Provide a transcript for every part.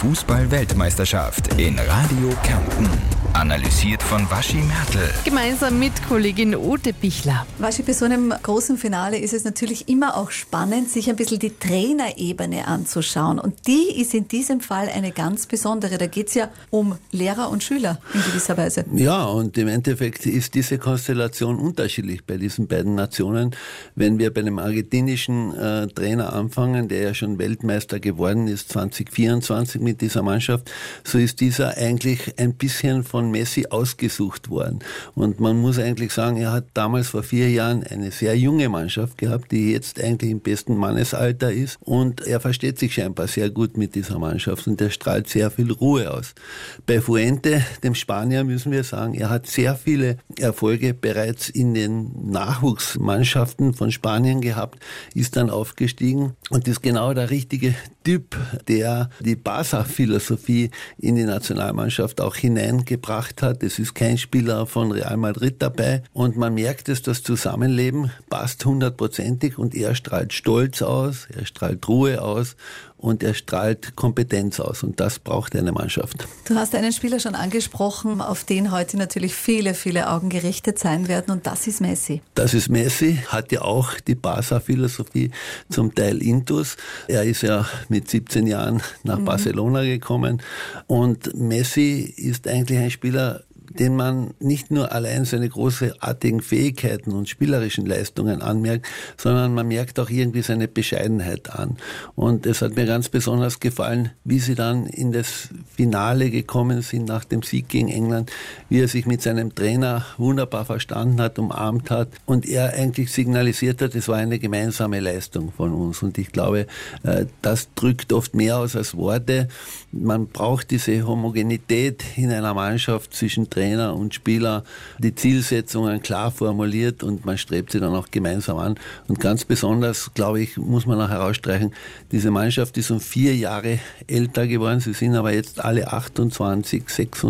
Fußball-Weltmeisterschaft in Radio Kärnten. Analysiert von Waschi Mertl. Gemeinsam mit Kollegin Ute Bichler. Waschi, bei so einem großen Finale ist es natürlich immer auch spannend, sich ein bisschen die Trainerebene anzuschauen. Und die ist in diesem Fall eine ganz besondere. Da geht es ja um Lehrer und Schüler in gewisser Weise. Ja, und im Endeffekt ist diese Konstellation unterschiedlich bei diesen beiden Nationen. Wenn wir bei dem argentinischen Trainer anfangen, der ja schon Weltmeister geworden ist 2024 mit dieser Mannschaft, so ist dieser eigentlich ein bisschen von Messi ausgesucht worden. Und man muss eigentlich sagen, er hat damals vor 4 Jahren eine sehr junge Mannschaft gehabt, die jetzt eigentlich im besten Mannesalter ist. Und er versteht sich scheinbar sehr gut mit dieser Mannschaft und er strahlt sehr viel Ruhe aus. Bei Fuente, dem Spanier, müssen wir sagen, er hat sehr viele Erfolge bereits in den Nachwuchsmannschaften von Spanien gehabt, ist dann aufgestiegen und ist genau der richtige Typ, der die Barca-Philosophie in die Nationalmannschaft auch hineingebracht hat. Es ist kein Spieler von Real Madrid dabei und man merkt es, das Zusammenleben passt 100%ig und er strahlt Stolz aus, er strahlt Ruhe aus und er strahlt Kompetenz aus und das braucht eine Mannschaft. Du hast einen Spieler schon angesprochen, auf den heute natürlich viele, viele Augen gerichtet sein werden und das ist Messi. Das ist Messi, hat ja auch die Barca-Philosophie zum Teil intus. Er ist ja mit 17 Jahren nach Barcelona gekommen und Messi ist eigentlich ein Spieler, den man nicht nur allein seine großartigen Fähigkeiten und spielerischen Leistungen anmerkt, sondern man merkt auch irgendwie seine Bescheidenheit an. Und es hat mir ganz besonders gefallen, wie sie dann in das Finale gekommen sind nach dem Sieg gegen England, wie er sich mit seinem Trainer wunderbar verstanden hat, umarmt hat und er eigentlich signalisiert hat, es war eine gemeinsame Leistung von uns. Und ich glaube, das drückt oft mehr aus als Worte. Man braucht diese Homogenität in einer Mannschaft zwischen Trainer und Spieler, die Zielsetzungen klar formuliert und man strebt sie dann auch gemeinsam an. Und ganz besonders, glaube ich, muss man auch herausstreichen, diese Mannschaft ist um 4 Jahre älter geworden. Sie sind aber jetzt alle 28,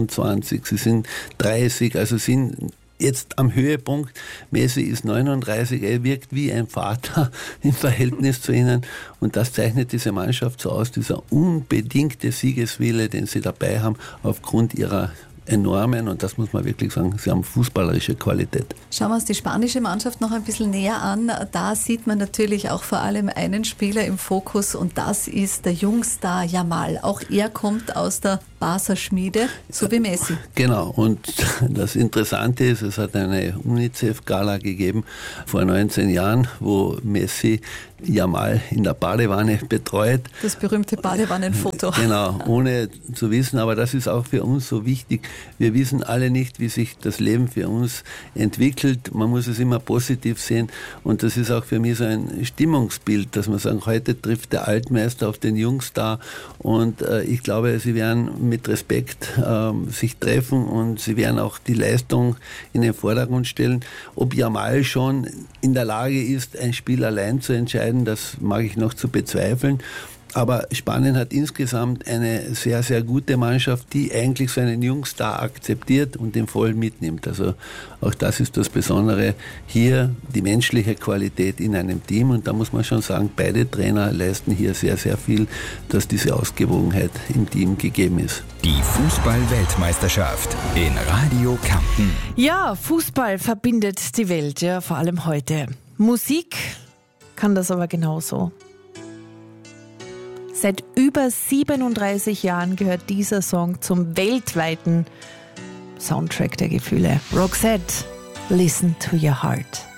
26, sie sind 30, also sind jetzt am Höhepunkt. Messi ist 39, er wirkt wie ein Vater im Verhältnis zu ihnen und das zeichnet diese Mannschaft so aus, dieser unbedingte Siegeswille, den sie dabei haben, aufgrund ihrer enormen, und das muss man wirklich sagen, sie haben fußballerische Qualität. Schauen wir uns die spanische Mannschaft noch ein bisschen näher an. Da sieht man natürlich auch vor allem einen Spieler im Fokus und das ist der Jungstar Yamal. Auch er kommt aus der Barca-Schmiede, so wie Messi. Genau, und das Interessante ist, es hat eine UNICEF-Gala gegeben vor 19 Jahren, wo Messi Yamal in der Badewanne betreut. Das berühmte Badewannenfoto. Genau, ohne zu wissen, aber das ist auch für uns so wichtig. Wir wissen alle nicht, wie sich das Leben für uns entwickelt. Man muss es immer positiv sehen und das ist auch für mich so ein Stimmungsbild, dass man sagen, heute trifft der Altmeister auf den Jungstar und ich glaube, sie werden mit Respekt sich treffen und sie werden auch die Leistung in den Vordergrund stellen. Ob Yamal schon in der Lage ist, ein Spiel allein zu entscheiden, das mag ich noch zu bezweifeln. Aber Spanien hat insgesamt eine sehr, sehr gute Mannschaft, die eigentlich so einen Jungstar akzeptiert und den voll mitnimmt. Also auch das ist das Besondere hier, die menschliche Qualität in einem Team. Und da muss man schon sagen, beide Trainer leisten hier sehr, sehr viel, dass diese Ausgewogenheit im Team gegeben ist. Die Fußball-Weltmeisterschaft in Radio Kärnten. Ja, Fußball verbindet die Welt, ja, vor allem heute. Musik kann das aber genauso. Seit über 37 Jahren gehört dieser Song zum weltweiten Soundtrack der Gefühle. Roxette, Listen to Your Heart.